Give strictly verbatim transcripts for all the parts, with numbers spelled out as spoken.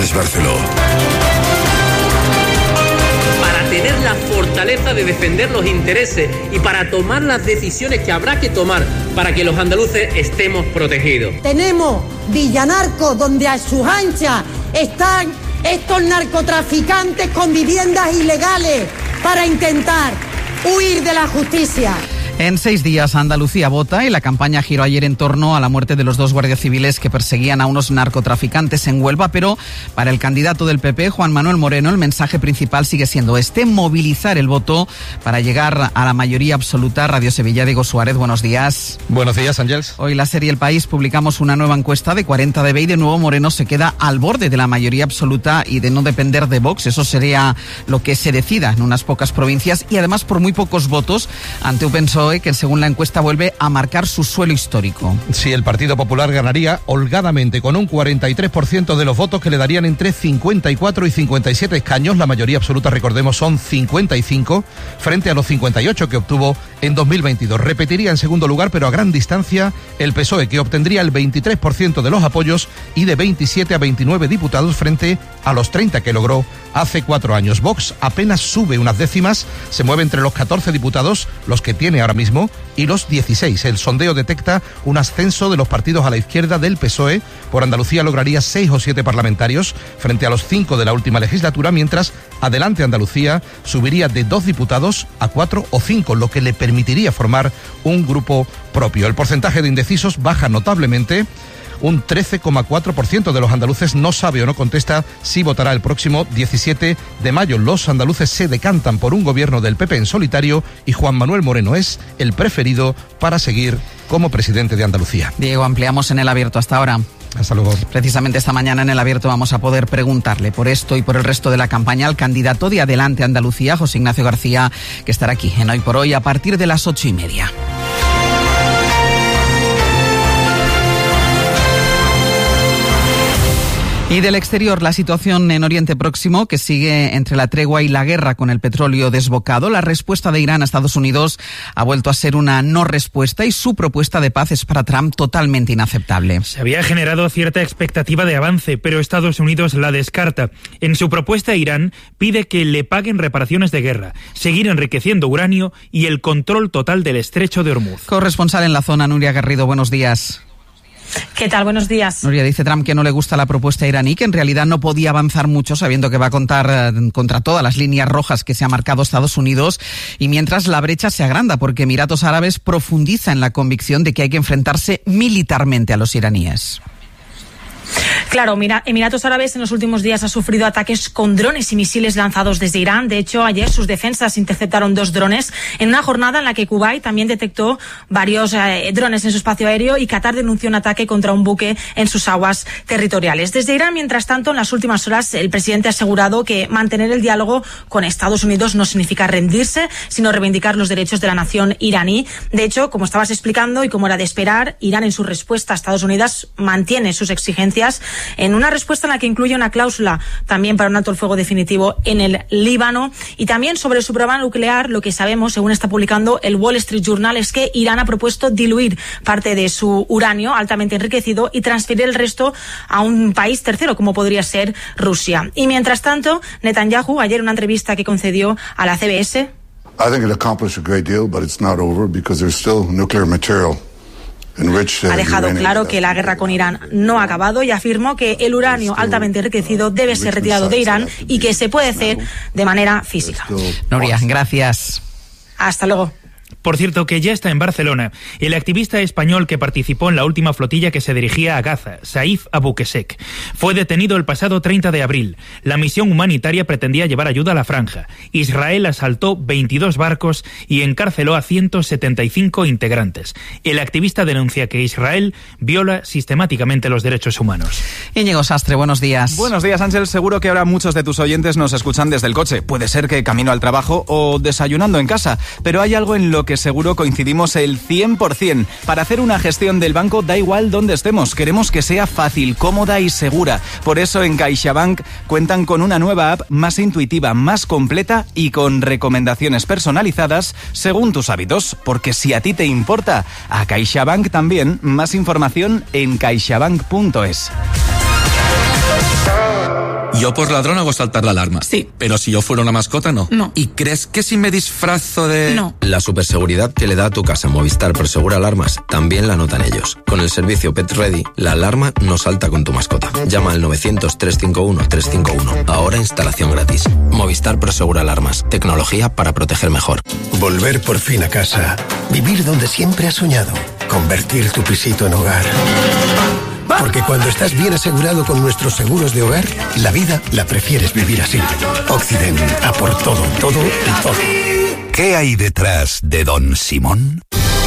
Andrés Barceló. Para tener la fortaleza de defender los intereses y para tomar las decisiones que habrá que tomar para que los andaluces estemos protegidos. Tenemos Villanarco, donde a sus anchas están estos narcotraficantes con viviendas ilegales para intentar huir de la justicia. En seis días Andalucía vota y la campaña giró ayer en torno a la muerte de los dos guardias civiles que perseguían a unos narcotraficantes en Huelva, pero para el candidato del P P, Juan Manuel Moreno, el mensaje principal sigue siendo este: movilizar el voto para llegar a la mayoría absoluta. Radio Sevilla, Diego Suárez, buenos días. Buenos días, Ángels. Hoy la serie El País publicamos una nueva encuesta de cuarenta de B y de nuevo Moreno se queda al borde de la mayoría absoluta y de no depender de Vox. Eso sería lo que se decida en unas pocas provincias y además por muy pocos votos ante un P S O E que según la encuesta vuelve a marcar su suelo histórico. Sí, el Partido Popular ganaría holgadamente con un cuarenta y tres por ciento de los votos que le darían entre cincuenta y cuatro y cincuenta y siete escaños. La mayoría absoluta, recordemos, son cincuenta y cinco frente a los cincuenta y ocho que obtuvo en dos mil veintidós. Repetiría en segundo lugar, pero a gran distancia, el P S O E, que obtendría el veintitrés por ciento de los apoyos y de veintisiete a veintinueve diputados frente a los treinta que logró hace cuatro años. Vox apenas sube unas décimas, se mueve entre los catorce diputados, los que tiene ahora mismo, y los dieciséis. El sondeo detecta un ascenso de los partidos a la izquierda del P S O E. Por Andalucía lograría seis o siete parlamentarios frente a los cinco de la última legislatura, mientras Adelante Andalucía subiría de dos diputados a cuatro o cinco, lo que le permitiría formar un grupo propio. El porcentaje de indecisos baja notablemente. Un trece coma cuatro por ciento de los andaluces no sabe o no contesta si votará el próximo diecisiete de mayo. Los andaluces se decantan por un gobierno del P P en solitario y Juan Manuel Moreno es el preferido para seguir como presidente de Andalucía. Diego, ampliamos en El Abierto. Hasta ahora. Hasta luego. Precisamente esta mañana en El Abierto vamos a poder preguntarle por esto y por el resto de la campaña al candidato de Adelante Andalucía, José Ignacio García, que estará aquí en Hoy por Hoy a partir de las ocho y media. Y del exterior, la situación en Oriente Próximo, que sigue entre la tregua y la guerra con el petróleo desbocado. La respuesta de Irán a Estados Unidos ha vuelto a ser una no respuesta y su propuesta de paz es para Trump totalmente inaceptable. Se había generado cierta expectativa de avance, pero Estados Unidos la descarta. En su propuesta, Irán pide que le paguen reparaciones de guerra, seguir enriqueciendo uranio y el control total del estrecho de Hormuz. Corresponsal en la zona, Nuria Garrido, buenos días. ¿Qué tal? Buenos días. Nuria, dice Trump que no le gusta la propuesta iraní, que en realidad no podía avanzar mucho sabiendo que va a contar eh, contra todas las líneas rojas que se ha marcado Estados Unidos, y mientras la brecha se agranda porque Emiratos Árabes profundiza en la convicción de que hay que enfrentarse militarmente a los iraníes. Claro, mira, Emiratos Árabes en los últimos días ha sufrido ataques con drones y misiles lanzados desde Irán. De hecho, ayer sus defensas interceptaron dos drones en una jornada en la que Kuwait también detectó varios eh, drones en su espacio aéreo y Qatar denunció un ataque contra un buque en sus aguas territoriales. Desde Irán, mientras tanto, en las últimas horas, el presidente ha asegurado que mantener el diálogo con Estados Unidos no significa rendirse, sino reivindicar los derechos de la nación iraní. De hecho, como estabas explicando y como era de esperar, Irán en su respuesta a Estados Unidos mantiene sus exigencias en una respuesta en la que incluye una cláusula también para un alto el fuego definitivo en el Líbano. Y también sobre su programa nuclear, lo que sabemos, según está publicando el Wall Street Journal, es que Irán ha propuesto diluir parte de su uranio altamente enriquecido y transferir el resto a un país tercero, como podría ser Rusia. Y mientras tanto, Netanyahu, ayer en una entrevista que concedió a la C B S, I think it accomplished a great deal, but it's not over because there's still nuclear material. Ha dejado claro que la guerra con Irán no ha acabado y afirmó que el uranio altamente enriquecido debe ser retirado de Irán y que se puede hacer de manera física. Nuria, gracias. Hasta luego. Por cierto, que ya está en Barcelona el activista español que participó en la última flotilla que se dirigía a Gaza, Saif Abouquesek. Fue detenido el pasado treinta de abril. La misión humanitaria pretendía llevar ayuda a la franja. Israel asaltó veintidós barcos y encarceló a ciento setenta y cinco integrantes. El activista denuncia que Israel viola sistemáticamente los derechos humanos. Íñigo Sastre, buenos días. Buenos días, Ángel. Seguro que ahora muchos de tus oyentes nos escuchan desde el coche. Puede ser que camino al trabajo o desayunando en casa, pero hay algo en lo que seguro coincidimos el cien por ciento. Para hacer una gestión del banco da igual dónde estemos, queremos que sea fácil, cómoda y segura. Por eso en CaixaBank cuentan con una nueva app más intuitiva, más completa y con recomendaciones personalizadas según tus hábitos. Porque si a ti te importa, a CaixaBank también. Más información en caixabank punto es. Yo por ladrón hago saltar la alarma. Sí. Pero si yo fuera una mascota, no. No. ¿Y crees que si me disfrazo de...? No. La superseguridad que le da a tu casa Movistar Prosegura Alarmas también la notan ellos. Con el servicio Pet Ready, la alarma no salta con tu mascota. Llama al novecientos, trescientos cincuenta y uno, trescientos cincuenta y uno. Ahora instalación gratis. Movistar Prosegura Alarmas. Tecnología para proteger mejor. Volver por fin a casa. Vivir donde siempre has soñado. Convertir tu pisito en hogar. Porque cuando estás bien asegurado con nuestros seguros de hogar, la vida la prefieres vivir así. Occident, a por todo, todo y todo. ¿Qué hay detrás de Don Simón?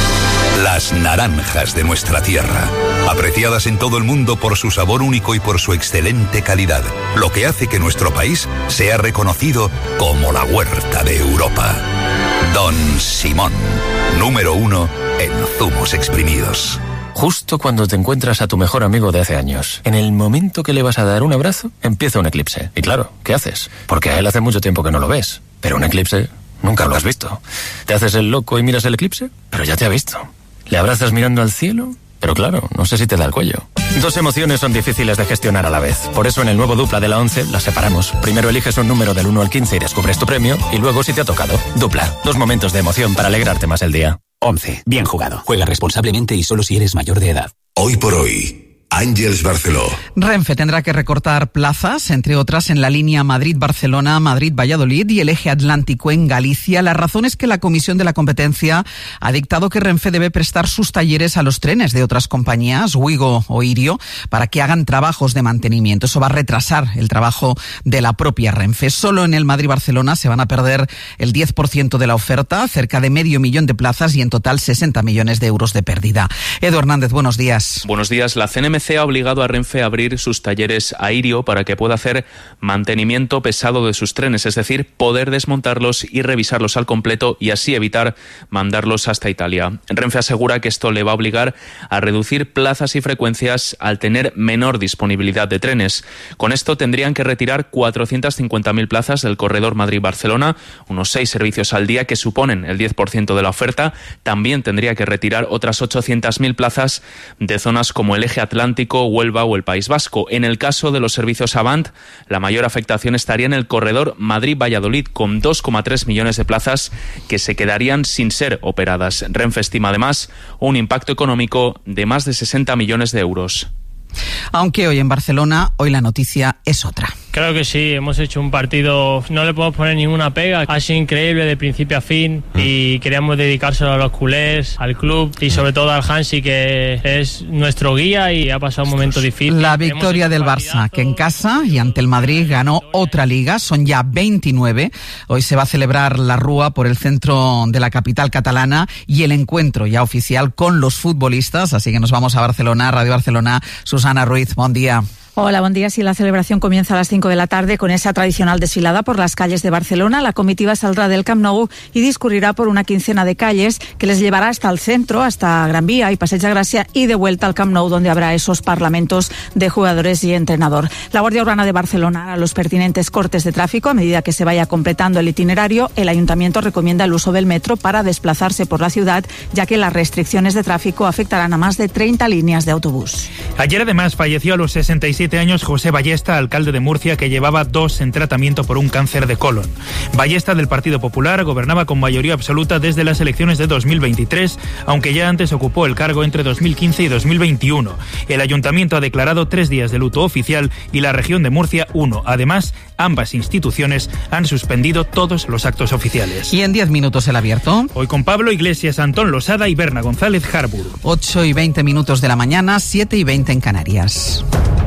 Las naranjas de nuestra tierra, apreciadas en todo el mundo por su sabor único y por su excelente calidad, lo que hace que nuestro país sea reconocido como la huerta de Europa. Don Simón, número uno en zumos exprimidos. Justo cuando te encuentras a tu mejor amigo de hace años, en el momento que le vas a dar un abrazo, empieza un eclipse. Y claro, ¿qué haces? Porque a él hace mucho tiempo que no lo ves. Pero un eclipse nunca lo has visto. Te haces el loco y miras el eclipse, pero ya te ha visto. Le abrazas mirando al cielo, pero claro, no sé si te da el cuello. Dos emociones son difíciles de gestionar a la vez. Por eso en el nuevo Dupla de la once las separamos. Primero eliges un número del uno al quince y descubres tu premio, y luego si te ha tocado. Dupla, dos momentos de emoción para alegrarte más el día. once. Bien jugado. Juega responsablemente y solo si eres mayor de edad. Hoy por hoy, Ángels Barceló. Renfe tendrá que recortar plazas, entre otras en la línea Madrid-Barcelona, Madrid-Valladolid y el eje atlántico en Galicia. La razón es que la Comisión de la Competencia ha dictado que Renfe debe prestar sus talleres a los trenes de otras compañías, Wigo o Irio, para que hagan trabajos de mantenimiento. Eso va a retrasar el trabajo de la propia Renfe. Solo en el Madrid-Barcelona se van a perder el diez por ciento de la oferta, cerca de medio millón de plazas y en total sesenta millones de euros de pérdida. Edu Hernández, buenos días. Buenos días. La C N M C ha obligado a Renfe a abrir sus talleres a Irio para que pueda hacer mantenimiento pesado de sus trenes, es decir, poder desmontarlos y revisarlos al completo y así evitar mandarlos hasta Italia. Renfe asegura que esto le va a obligar a reducir plazas y frecuencias al tener menor disponibilidad de trenes. Con esto tendrían que retirar cuatrocientas cincuenta mil plazas del corredor Madrid-Barcelona, unos seis servicios al día que suponen el diez por ciento de la oferta. También tendría que retirar otras ochocientas mil plazas de zonas como el eje atlántico, Huelva o el País Vasco. En el caso de los servicios Avant, la mayor afectación estaría en el corredor Madrid-Valladolid, con dos coma tres millones de plazas que se quedarían sin ser operadas. Renfe estima además un impacto económico de más de sesenta millones de euros. Aunque hoy en Barcelona, hoy la noticia es otra. Creo que sí, hemos hecho un partido, no le podemos poner ninguna pega, ha sido increíble de principio a fin y queríamos dedicárselo a los culés, al club y sobre todo al Hansi, que es nuestro guía y ha pasado un momento difícil. La victoria del Barça, que en casa y ante el Madrid ganó otra liga, son ya veintinueve. Hoy se va a celebrar la Rúa por el centro de la capital catalana y el encuentro ya oficial con los futbolistas, así que nos vamos a Barcelona, Radio Barcelona. Susana Ruiz, buen día. Hola, buen día. Sí, la celebración comienza a las cinco de la tarde con esa tradicional desfilada por las calles de Barcelona. La comitiva saldrá del Camp Nou y discurrirá por una quincena de calles que les llevará hasta el centro, hasta Gran Vía y Passeig de Gràcia y de vuelta al Camp Nou, donde habrá esos parlamentos de jugadores y entrenador. La Guardia Urbana de Barcelona hará los pertinentes cortes de tráfico a medida que se vaya completando el itinerario. El Ayuntamiento recomienda el uso del metro para desplazarse por la ciudad, ya que las restricciones de tráfico afectarán a más de treinta líneas de autobús. Ayer además falleció a los sesenta y siete años José Ballesta, alcalde de Murcia, que llevaba dos en tratamiento por un cáncer de colon. Ballesta, del Partido Popular, gobernaba con mayoría absoluta desde las elecciones de dos mil veintitrés, aunque ya antes ocupó el cargo entre dos mil quince y dos mil veintiuno. El Ayuntamiento ha declarado tres días de luto oficial y la región de Murcia uno. Además, ambas instituciones han suspendido todos los actos oficiales. Y en diez minutos el abierto. Hoy con Pablo Iglesias, Antón Losada y Berna González Harbour. ocho y veinte minutos de la mañana, siete y veinte en Canarias.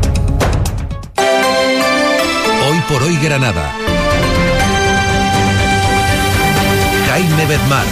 Hoy por hoy Granada. Jaime Bedmar.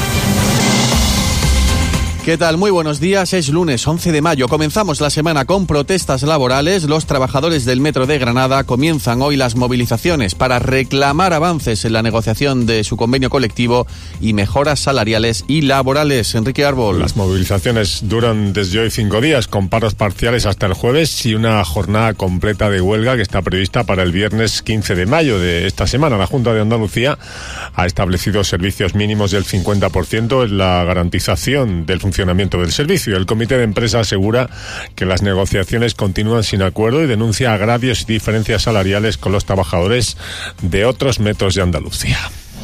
¿Qué tal? Muy buenos días. Es lunes once de mayo. Comenzamos la semana con protestas laborales. Los trabajadores del Metro de Granada comienzan hoy las movilizaciones para reclamar avances en la negociación de su convenio colectivo y mejoras salariales y laborales. Enrique Árbol. Las movilizaciones duran desde hoy cinco días, con paros parciales hasta el jueves y una jornada completa de huelga que está prevista para el viernes quince de mayo de esta semana. La Junta de Andalucía ha establecido servicios mínimos del cincuenta por ciento en la garantización del funcionamiento funcionamiento del servicio. El comité de empresa asegura que las negociaciones continúan sin acuerdo y denuncia agravios y diferencias salariales con los trabajadores de otros metros de Andalucía.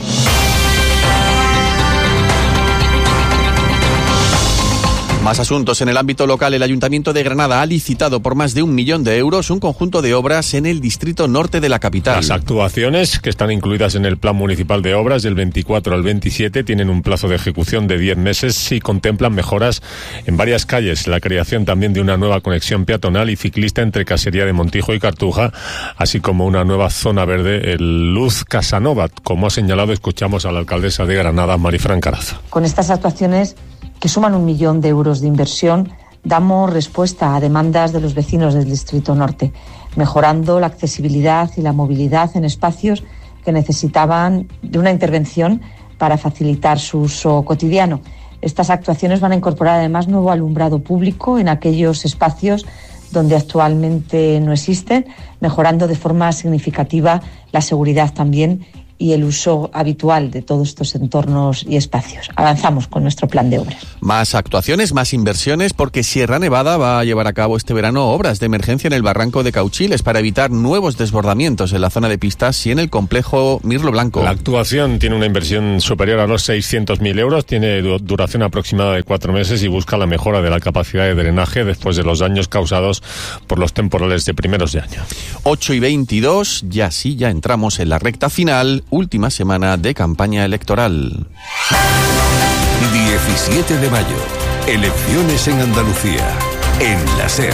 Más asuntos. En el ámbito local, el Ayuntamiento de Granada ha licitado por más de un millón de euros un conjunto de obras en el distrito norte de la capital. Las actuaciones, que están incluidas en el Plan Municipal de Obras del veinticuatro al veintisiete, tienen un plazo de ejecución de diez meses y contemplan mejoras en varias calles, la creación también de una nueva conexión peatonal y ciclista entre Casería de Montijo y Cartuja, así como una nueva zona verde, el Luz Casanova. Como ha señalado, escuchamos a la alcaldesa de Granada, Marifran Carazo. Con estas actuaciones, que suman un millón de euros de inversión, damos respuesta a demandas de los vecinos del Distrito Norte, mejorando la accesibilidad y la movilidad en espacios que necesitaban de una intervención para facilitar su uso cotidiano. Estas actuaciones van a incorporar además nuevo alumbrado público en aquellos espacios donde actualmente no existen, mejorando de forma significativa la seguridad también y el uso habitual de todos estos entornos y espacios. Avanzamos con nuestro plan de obras. Más actuaciones, más inversiones, porque Sierra Nevada va a llevar a cabo este verano obras de emergencia en el barranco de Cauchiles para evitar nuevos desbordamientos en la zona de pistas y en el complejo Mirlo Blanco. La actuación tiene una inversión superior a los seiscientos mil euros, tiene duración aproximada de cuatro meses y busca la mejora de la capacidad de drenaje después de los daños causados por los temporales de primeros de año. ocho y veintidós, ya sí, ya entramos en la recta final. Última semana de campaña electoral. diecisiete de mayo. Elecciones en Andalucía. En la SER.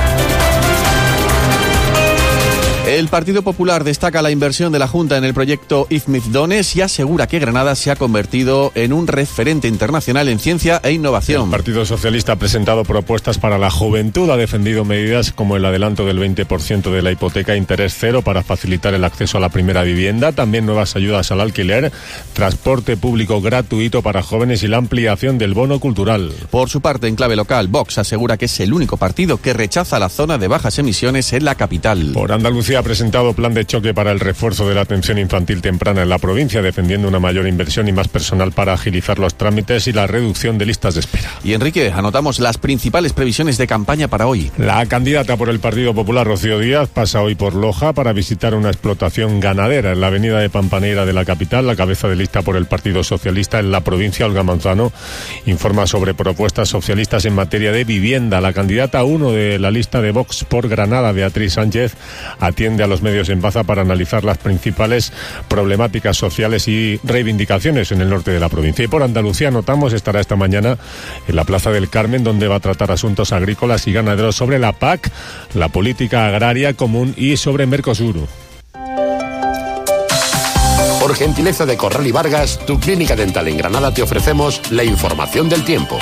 El Partido Popular destaca la inversión de la Junta en el proyecto Izmizdones y asegura que Granada se ha convertido en un referente internacional en ciencia e innovación. El Partido Socialista ha presentado propuestas para la juventud, ha defendido medidas como el adelanto del veinte por ciento de la hipoteca a interés cero para facilitar el acceso a la primera vivienda, también nuevas ayudas al alquiler, transporte público gratuito para jóvenes y la ampliación del bono cultural. Por su parte, en clave local, Vox asegura que es el único partido que rechaza la zona de bajas emisiones en la capital. Por Andalucía ha presentado plan de choque para el refuerzo de la atención infantil temprana en la provincia, defendiendo una mayor inversión y más personal para agilizar los trámites y la reducción de listas de espera. Y Enrique, anotamos las principales previsiones de campaña para hoy. La candidata por el Partido Popular, Rocío Díaz, pasa hoy por Loja para visitar una explotación ganadera en la avenida de Pampaneira de la capital. La cabeza de lista por el Partido Socialista en la provincia, Olga Manzano, informa sobre propuestas socialistas en materia de vivienda. La candidata uno de la lista de Vox por Granada, Beatriz Sánchez, atiende a los medios en Baza para analizar las principales problemáticas sociales y reivindicaciones en el norte de la provincia. Y por Andalucía, notamos, estará esta mañana en la Plaza del Carmen, donde va a tratar asuntos agrícolas y ganaderos sobre la P A C, la política agraria común y sobre Mercosur. Por gentileza de Corral y Vargas, tu clínica dental en Granada, te ofrecemos la información del tiempo.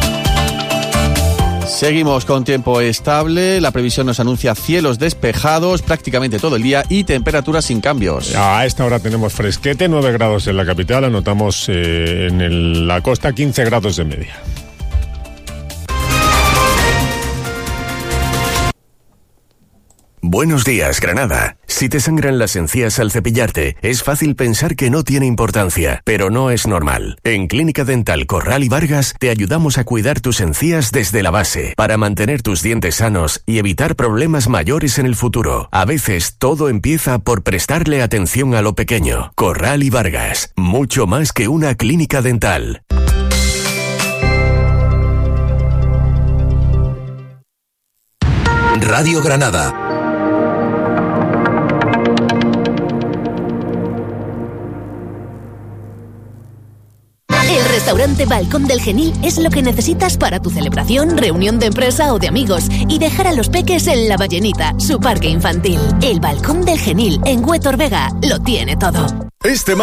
Seguimos con tiempo estable, la previsión nos anuncia cielos despejados prácticamente todo el día y temperaturas sin cambios. A esta hora tenemos fresquete, nueve grados en la capital, anotamos eh, en el, la costa quince grados de media. Buenos días, Granada. Si te sangran las encías al cepillarte, es fácil pensar que no tiene importancia, pero no es normal. En Clínica Dental Corral y Vargas te ayudamos a cuidar tus encías desde la base, para mantener tus dientes sanos y evitar problemas mayores en el futuro. A veces todo empieza por prestarle atención a lo pequeño. Corral y Vargas, mucho más que una clínica dental. Radio Granada. El restaurante Balcón del Genil es lo que necesitas para tu celebración, reunión de empresa o de amigos y dejar a los peques en La Ballenita, su parque infantil. El Balcón del Genil, en Huétor Vega, lo tiene todo. Este